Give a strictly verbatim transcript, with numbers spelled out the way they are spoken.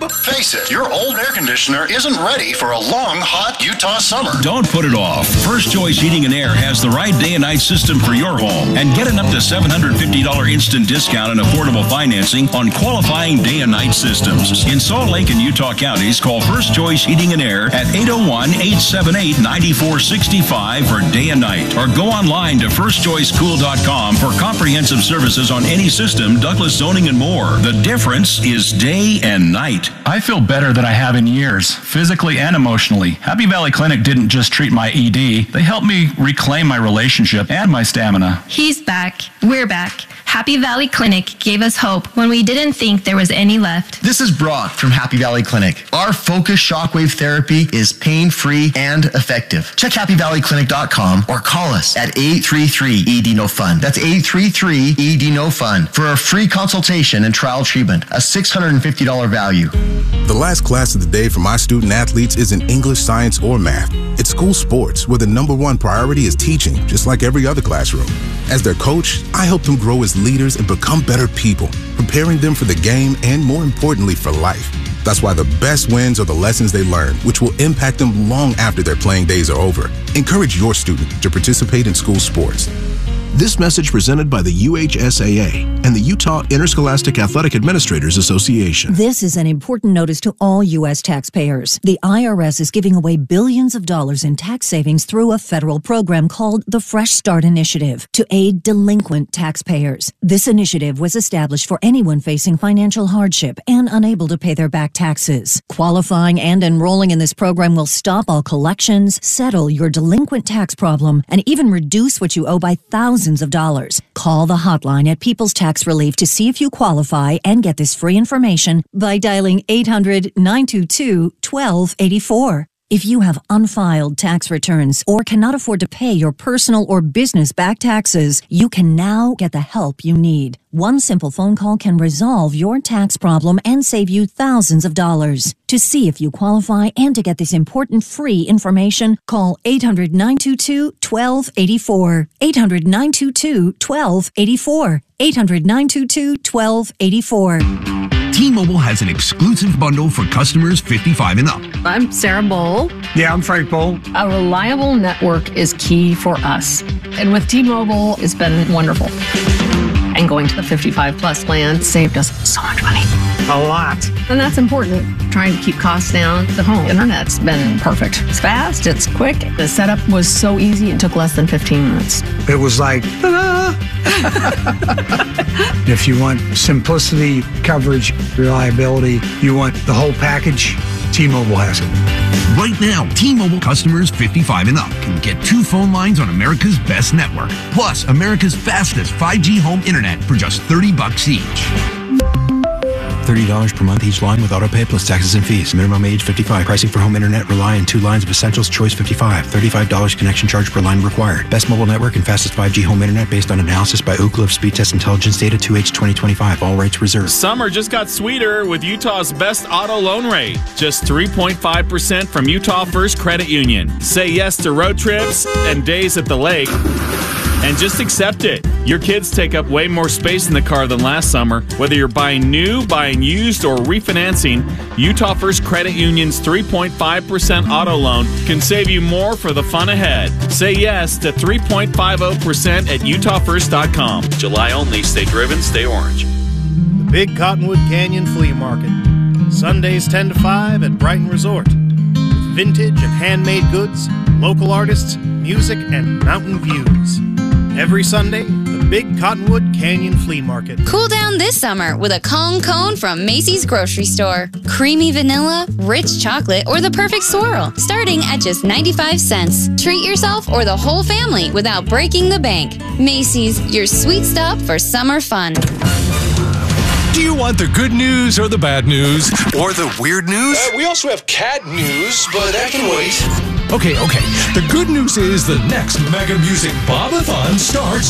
Face it, your old air conditioner isn't ready for a long, hot Utah summer. Don't put it off. First Choice Heating and Air has the right day and night system for your home. And get an up to seven hundred fifty dollars instant discount and affordable financing on qualifying day and night systems. In Salt Lake and Utah counties, call First Choice Heating and Air at eight oh one, eight seven eight, nine four six five for day and night. Or go online to first choice cool dot com for comprehensive services on any system, Douglas zoning, and more. The difference is day and night. I feel better than I have in years, physically and emotionally. Happy Valley Clinic didn't just treat my E D. They helped me reclaim my relationship and my stamina. He's back. We're back. Happy Valley Clinic gave us hope when we didn't think there was any left. This is Brock from Happy Valley Clinic. Our focused shockwave therapy is pain-free and effective. Check happy valley clinic dot com or call us at eight three three E D no fun. That's eight three three E D no fun for a free consultation and trial treatment, a six hundred fifty dollars value. The last class of the day for my student athletes isn't English, science, or math. It's school sports, where the number one priority is teaching, just like every other classroom. As their coach, I help them grow as leaders and become better people, preparing them for the game and, more importantly, for life. That's why the best wins are the lessons they learn, which will impact them long after their playing days are over. Encourage your student to participate in school sports. This message presented by the U H S A A and the Utah Interscholastic Athletic Administrators Association. This is an important notice to all U S taxpayers. The I R S is giving away billions of dollars in tax savings through a federal program called the Fresh Start Initiative to aid delinquent taxpayers. This initiative was established for anyone facing financial hardship and unable to pay their back taxes. Qualifying and enrolling in this program will stop all collections, settle your delinquent tax problem, and even reduce what you owe by thousands of dollars. Call the hotline at People's Tax Relief to see if you qualify and get this free information by dialing eight hundred, nine two two, one two eight four. If you have unfiled tax returns or cannot afford to pay your personal or business back taxes, you can now get the help you need. One simple phone call can resolve your tax problem and save you thousands of dollars. To see if you qualify and to get this important free information, call eight hundred, nine two two, one two eight four. eight hundred, nine two two, one two eight four. eight hundred, nine two two, one two eight four. T-Mobile has an exclusive bundle for customers fifty-five and up. I'm Sarah Bowl. Yeah, I'm Frank Bowl. A reliable network is key for us. And with T-Mobile, it's been wonderful. And going to the fifty-five plus plan saved us so much money. A lot. And that's important. Trying to keep costs down. The home internet's been perfect. It's fast, it's quick. The setup was so easy, it took less than fifteen minutes. It was like, ta-da! If you want simplicity, coverage, reliability, you want the whole package, T-Mobile has it. Right now, T-Mobile customers fifty-five and up can get two phone lines on America's best network, plus America's fastest five G home internet for just thirty bucks each. thirty dollars per month each line with autopay plus taxes and fees. Minimum age fifty-five. Pricing for home internet rely on two lines of Essentials Choice fifty-five. thirty-five dollars connection charge per line required. Best mobile network and fastest five G home internet based on analysis by Ookla of Speed Test Intelligence Data two H twenty twenty-five. All rights reserved. Summer just got sweeter with Utah's best auto loan rate. Just three point five percent from Utah First Credit Union. Say yes to road trips and days at the lake. And just accept it. Your kids take up way more space in the car than last summer. Whether you're buying new, buying used, or refinancing, Utah First Credit Union's three point five percent auto loan can save you more for the fun ahead. Say yes to three point five zero percent at utah first dot com. July only. Stay driven, stay orange. The Big Cottonwood Canyon Flea Market. Sundays ten to five at Brighton Resort. With vintage and handmade goods, local artists, music, and mountain views. Every Sunday, the Big Cottonwood Canyon Flea Market. Cool down this summer with a Kong Cone from Macy's Grocery Store. Creamy vanilla, rich chocolate, or the perfect swirl. Starting at just ninety-five cents. Treat yourself or the whole family without breaking the bank. Macy's, your sweet stop for summer fun. Do you want the good news or the bad news? Or the weird news? Uh, we also have cat news, but that can wait. Okay, okay. The good news is the next Mega Music Bob-a-thon starts